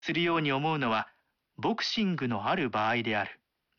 するように思うのはボクシングのある場合である。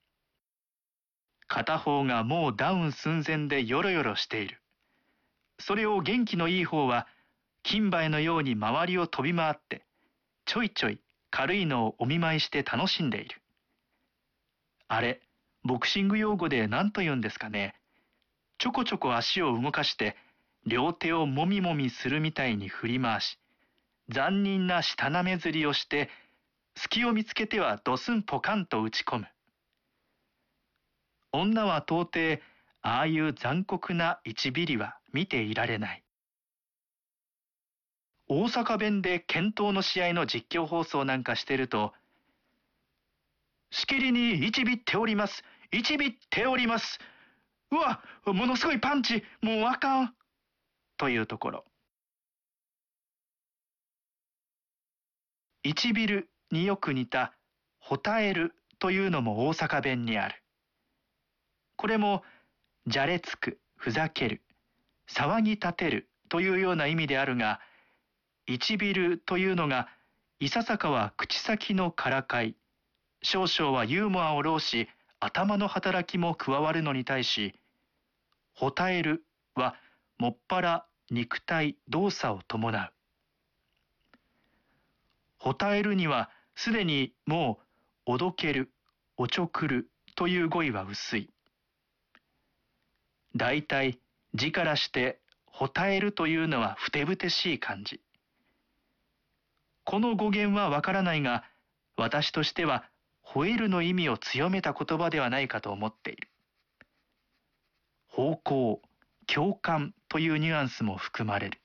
片方がもうダウン寸前でヨロヨロしている。それを元気のいい方は金馬のように周りを飛び回ってちょいちょい軽いのをお見舞いして楽しんでいる。あれ、ボクシング用語で何と言うんですかね。ちょこちょこ足を動かして両手をもみもみするみたいに振り回し、残忍な舌なめずりをして隙を見つけてはドスンポカンと打ち込む。女は到底ああいう残酷な一ビリは見ていられない。大阪弁で剣闘の試合の実況放送なんかしてると、しきりに一ビっております。一ビっております。うわ、ものすごいパンチ、もうあかん。というところ。一ビルによく似たホタエルというのも大阪弁にある。これもじゃれつく、ふざける、騒ぎ立てるというような意味であるが、一ビルというのがいささかは口先のからかい、少々はユーモアを浪し頭の働きも加わるのに対し、ホタエルはもっぱら肉体動作を伴う。ホタエルにはすでにもうおどける、おちょくるという語彙は薄い。だいたい字からしてホタエルというのはふてぶてしい感じ。この語源はわからないが、私としては吠えるの意味を強めた言葉ではないかと思っている。方向、共感というニュアンスも含まれる。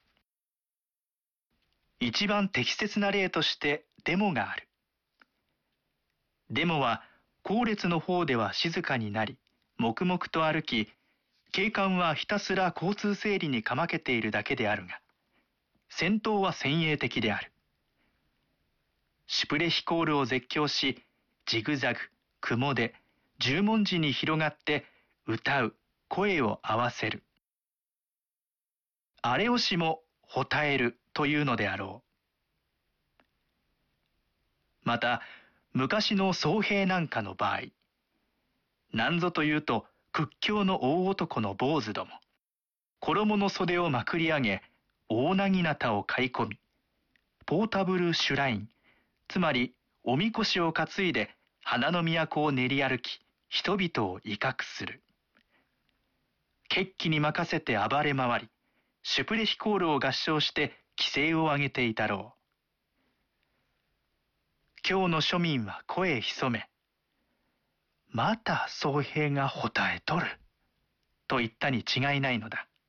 一番適切な例としてデモがある。デモは後列の方では静かになり、黙々と歩き、警官はひたすら交通整理にかまけているだけであるが、先頭は先鋭的である。シュプレヒコールを絶叫し、ジグザグ、雲で、十文字に広がって歌う、声を合わせる。あれをしもホタエルというのであろう。また、昔の僧兵なんかの場合、なんぞというと屈強の大男の坊主ども、衣の袖をまくり上げ、大なぎなたを買い込み、ポータブルシュライン、つまりおみこしを担いで花の都を練り歩き、人々を威嚇する。血気に任せて暴れ回り、シュプレヒコールを合唱して気勢を上げていたろう。今日の庶民は声潜め、また僧兵がほたえとる、と言ったに違いないのだ。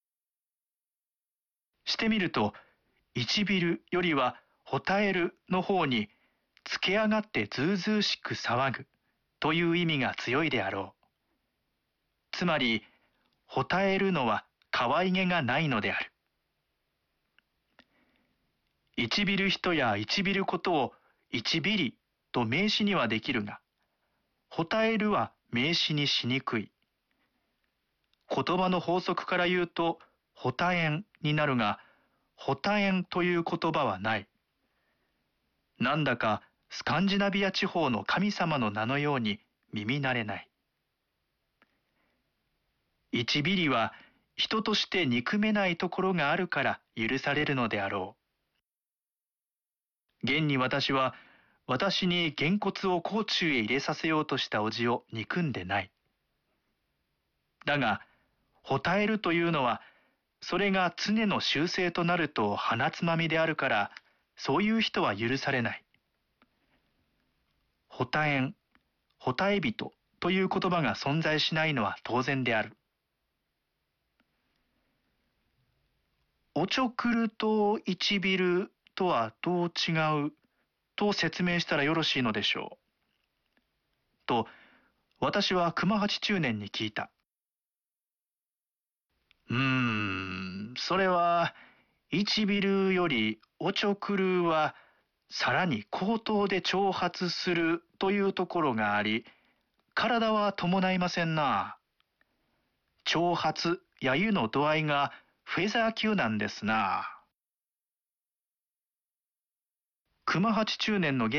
してみると、一ビルよりはほたえるの方に、つけ上がってずうずうしく騒ぐという意味が強いであろう。つまり、ほたえるのは可愛げがないのである。一ビル人や一ビルことを一ビリと名詞にはできるが、ほたえるは名詞にしにくい。言葉の法則から言うと、ほたえんになるが、ほたえんという言葉はない。なんだかスカンジナビア地方の神様の名のように耳慣れない。一ビリは人として憎めないところがあるから許されるのであろう。現に私は、私にげんこつを甲冑へ入れさせようとしたおじを憎んでない。だが、ほたえるというのは、それが常の習性となると鼻つまみであるから、そういう人は許されない。ほたえん、ほたえ人という言葉が存在しないのは当然である。おちょくると一ビルとはどう違うと説明したらよろしいのでしょう。と、私は熊八中年に聞いた。それは、一ビルよりおちょくるは、さらに口頭で挑発するというところがあり、体は伴いませんな。挑発やゆの度合いがフェザー級なんですな。 熊八中年の